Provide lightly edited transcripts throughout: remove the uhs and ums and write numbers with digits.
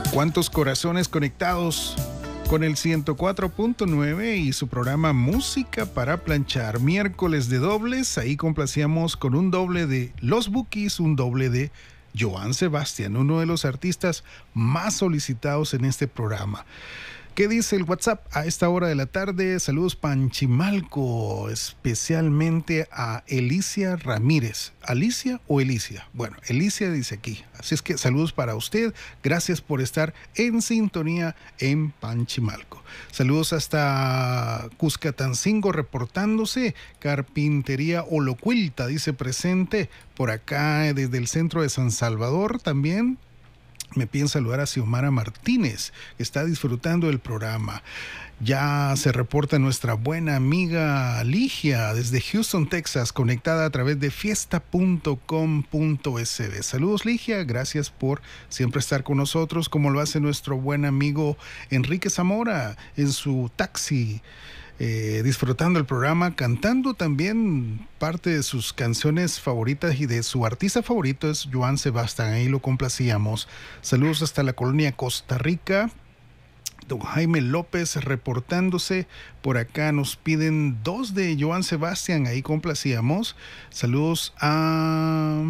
¿Cuántos corazones conectados con el 104.9 y su programa Música para Planchar? Miércoles de dobles, ahí complacíamos con un doble de Los Bukis, un doble de Joan Sebastián, uno de los artistas más solicitados en este programa. ¿Qué dice el WhatsApp a esta hora de la tarde? Saludos Panchimalco, especialmente a Elicia Ramírez. ¿Alicia o Elicia? Bueno, Elicia dice aquí. Así es que saludos para usted. Gracias por estar en sintonía en Panchimalco. Saludos hasta Cuscatancingo reportándose. Carpintería Olocuilta dice presente. Por acá desde el centro de San Salvador también. Me piden saludar a Xiomara Martínez, que está disfrutando del programa. Ya se reporta nuestra buena amiga Ligia desde Houston, Texas, conectada a través de fiesta.com.sb. Saludos Ligia, gracias por siempre estar con nosotros, como lo hace nuestro buen amigo Enrique Zamora en su taxi. Disfrutando el programa, cantando también parte de sus canciones favoritas y de su artista favorito es Joan Sebastián, ahí lo complacíamos. Saludos hasta la colonia Costa Rica. Don Jaime López reportándose por acá, nos piden dos de Joan Sebastián, ahí complacíamos. Saludos a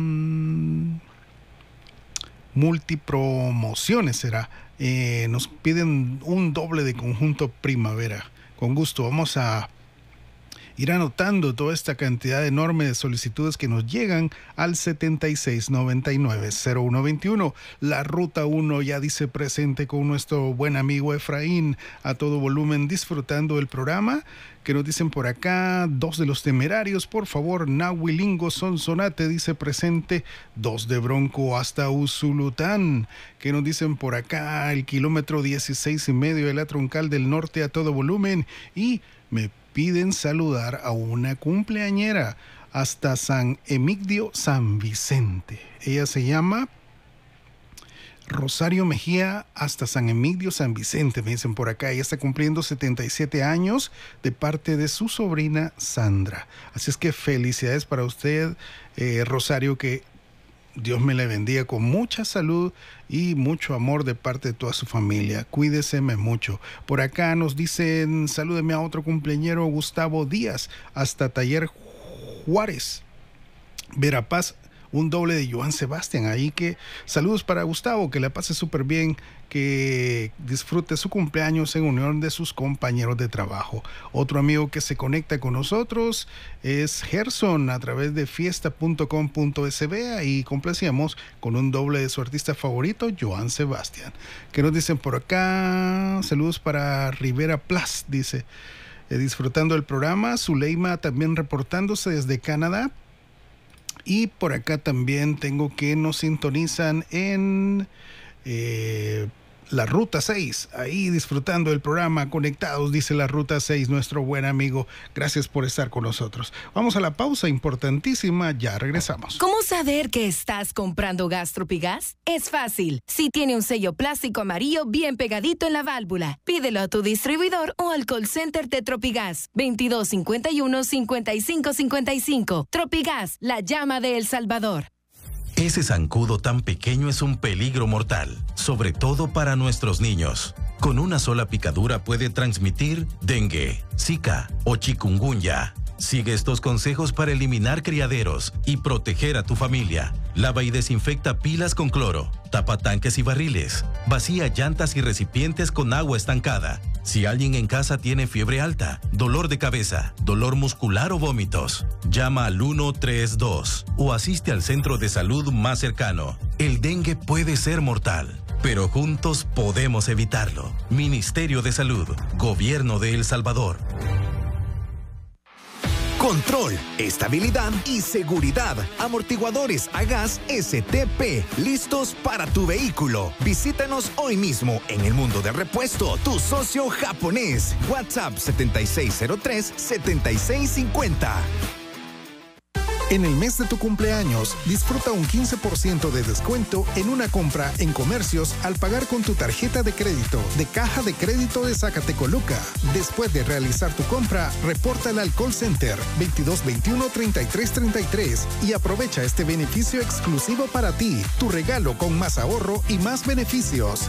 Multipromociones será, nos piden un doble de Conjunto Primavera. Con gusto, vamos a ir anotando toda esta cantidad enorme de solicitudes que nos llegan al 7699-0121. La Ruta 1 ya dice presente con nuestro buen amigo Efraín a todo volumen disfrutando del programa. Que nos dicen por acá, dos de los Temerarios, por favor, Nahuilingo Sonsonate dice presente, dos de Bronco hasta Usulután. Que nos dicen por acá, el kilómetro 16.5 de la Troncal del Norte a todo volumen. Y me piden saludar a una cumpleañera hasta San Emigdio San Vicente. Ella se llama Rosario Mejía hasta San Emigdio San Vicente, me dicen por acá. Ella está cumpliendo 77 años de parte de su sobrina Sandra. Así es que felicidades para usted, Rosario, que Dios me la bendiga con mucha salud y mucho amor de parte de toda su familia. Cuídeseme mucho. Por acá nos dicen, salúdeme a otro cumpleañero, Gustavo Díaz, hasta Taller Juárez, Verapaz. Un doble de Joan Sebastián, ahí que saludos para Gustavo, que la pase súper bien, que disfrute su cumpleaños en unión de sus compañeros de trabajo. Otro amigo que se conecta con nosotros es Gerson a través de fiesta.com.sb, ahí complacíamos con un doble de su artista favorito, Joan Sebastián. ¿Qué nos dicen por acá? Saludos para Rivera Plus, dice, disfrutando el programa. Zuleima también reportándose desde Canadá. Y por acá también tengo que nos sintonizan en la Ruta 6, ahí disfrutando del programa, conectados, dice la Ruta 6, nuestro buen amigo. Gracias por estar con nosotros. Vamos a la pausa importantísima, ya regresamos. ¿Cómo saber que estás comprando gas Tropigas? Es fácil. Si tiene un sello plástico amarillo bien pegadito en la válvula, pídelo a tu distribuidor o al call center de Tropigas, 2251-5555. Tropigas, la llama de El Salvador. Ese zancudo tan pequeño es un peligro mortal, sobre todo para nuestros niños. Con una sola picadura puede transmitir dengue, zika o chikungunya. Sigue estos consejos para eliminar criaderos y proteger a tu familia. Lava y desinfecta pilas con cloro, tapa tanques y barriles, vacía llantas y recipientes con agua estancada. Si alguien en casa tiene fiebre alta, dolor de cabeza, dolor muscular o vómitos, llama al 132 o asiste al centro de salud más cercano. El dengue puede ser mortal, pero juntos podemos evitarlo. Ministerio de Salud, Gobierno de El Salvador. Control, estabilidad y seguridad. Amortiguadores a gas STP, listos para tu vehículo. Visítanos hoy mismo en El Mundo del Repuesto, tu socio japonés. WhatsApp 7603-7650. En el mes de tu cumpleaños, disfruta un 15% de descuento en una compra en comercios al pagar con tu tarjeta de crédito de Caja de Crédito de Zacatecoluca. Después de realizar tu compra, repórtala al call center 2221-3333 y aprovecha este beneficio exclusivo para ti, tu regalo con más ahorro y más beneficios.